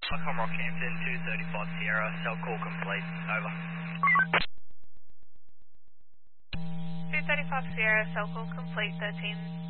Welcome Rockhampton, 235 Sierra, cell call complete, over. 235 Sierra, cell call complete, 13